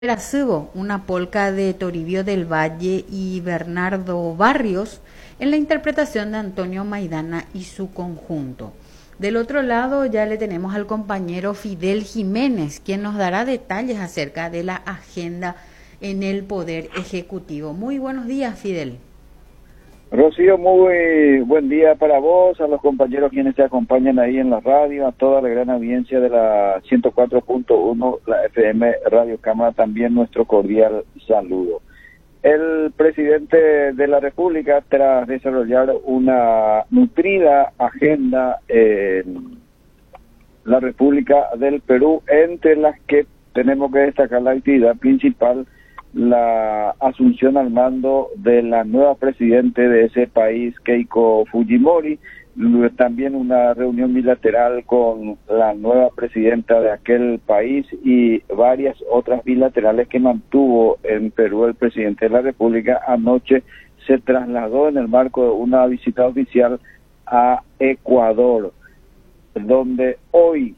Subo, una polca de Toribio del Valle y Bernardo Barrios en la interpretación de Antonio Maidana y su conjunto. Del otro lado ya le tenemos al compañero Fidel Jiménez, quien nos dará detalles acerca de la agenda en el Poder Ejecutivo. Muy buenos días, Fidel. Rocío, muy buen día para vos, a los compañeros quienes te acompañan ahí en la radio, a toda la gran audiencia de la 104.1, la FM Radio Cámara, también nuestro cordial saludo. El presidente de la República, tras desarrollar una nutrida agenda en la República del Perú, entre las que tenemos que destacar la actividad principal, la asunción al mando de la nueva presidente de ese país, Keiko Fujimori, también una reunión bilateral con la nueva presidenta de aquel país y varias otras bilaterales que mantuvo en Perú el presidente de la República. Anoche se trasladó en el marco de una visita oficial a Ecuador, donde hoy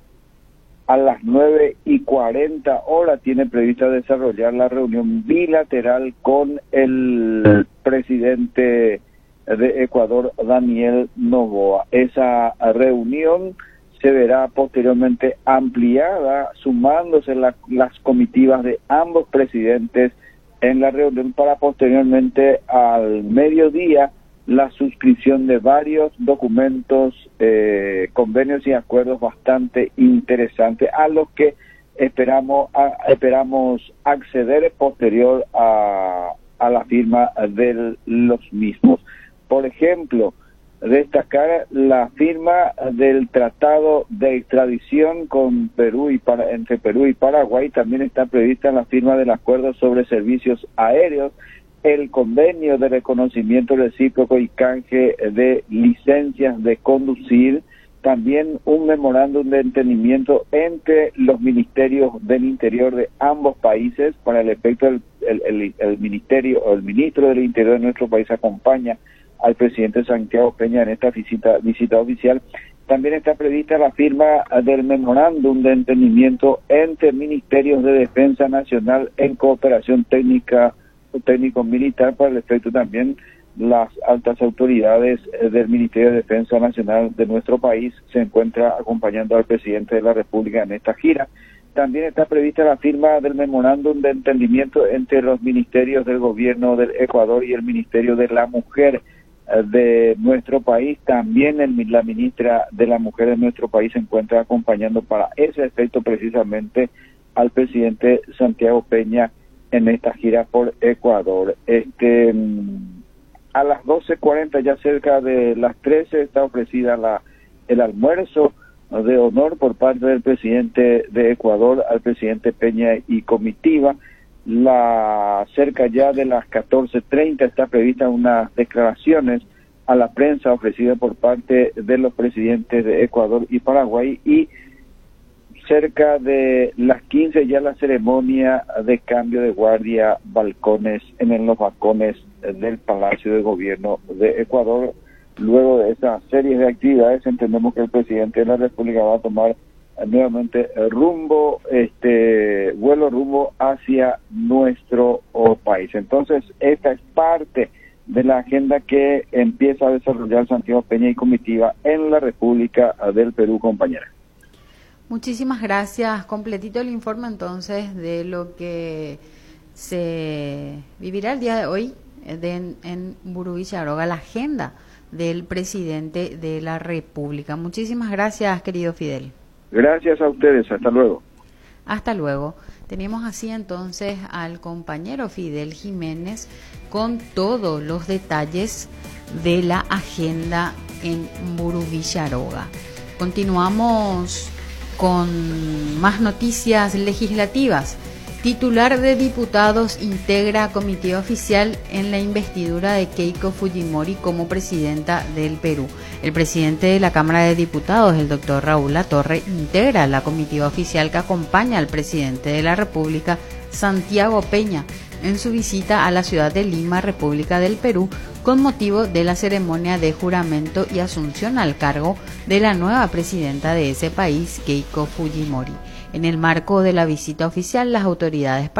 a las 9:40 tiene prevista desarrollar la reunión bilateral con el presidente de Ecuador, Daniel Noboa. Esa reunión se verá posteriormente ampliada, sumándose las comitivas de ambos presidentes en la reunión para posteriormente al mediodía la suscripción de varios documentos, convenios y acuerdos bastante interesantes a los que esperamos acceder posterior a la firma de los mismos. Por ejemplo, destacar la firma del tratado de extradición con entre Perú y Paraguay. También está prevista la firma del acuerdo sobre servicios aéreos, el convenio de reconocimiento recíproco y canje de licencias de conducir, también un memorándum de entendimiento entre los ministerios del interior de ambos países. Para el efecto, el ministro del interior de nuestro país acompaña al presidente Santiago Peña en esta visita oficial. También está prevista la firma del memorándum de entendimiento entre ministerios de defensa nacional en cooperación técnico-militar. Para el efecto, también las altas autoridades del Ministerio de Defensa Nacional de nuestro país se encuentran acompañando al presidente de la República en esta gira. También está prevista la firma del memorándum de entendimiento entre los ministerios del gobierno del Ecuador y el Ministerio de la Mujer de nuestro país. También la ministra de la Mujer de nuestro país se encuentra acompañando para ese efecto precisamente al presidente Santiago Peña en esta gira por Ecuador. A las 12:40, ya cerca de las 13, está ofrecida el almuerzo de honor por parte del presidente de Ecuador al presidente Peña y comitiva. Cerca ya de las 14:30 está prevista unas declaraciones a la prensa ofrecida por parte de los presidentes de Ecuador y Paraguay, y cerca de las 15 ya la ceremonia de cambio de guardia en los balcones del Palacio de Gobierno de Ecuador. Luego de esa serie de actividades, entendemos que el presidente de la República va a tomar nuevamente vuelo rumbo hacia nuestro país. Entonces, esta es parte de la agenda que empieza a desarrollar Santiago Peña y comitiva en la República del Perú, compañera. Muchísimas gracias. Completito el informe entonces de lo que se vivirá el día de hoy en Burú Villaroga, la agenda del presidente de la República. Muchísimas gracias, querido Fidel. Gracias a ustedes, hasta luego. Hasta luego. Tenemos así entonces al compañero Fidel Jiménez con todos los detalles de la agenda en Burú Villaroga. Continuamos con más noticias legislativas. Titular de Diputados integra comitiva oficial en la investidura de Keiko Fujimori como presidenta del Perú. El presidente de la Cámara de Diputados, el doctor Raúl Latorre, integra la comitiva oficial que acompaña al presidente de la República, Santiago Peña, en su visita a la ciudad de Lima, República del Perú, con motivo de la ceremonia de juramento y asunción al cargo de la nueva presidenta de ese país, Keiko Fujimori. En el marco de la visita oficial, las autoridades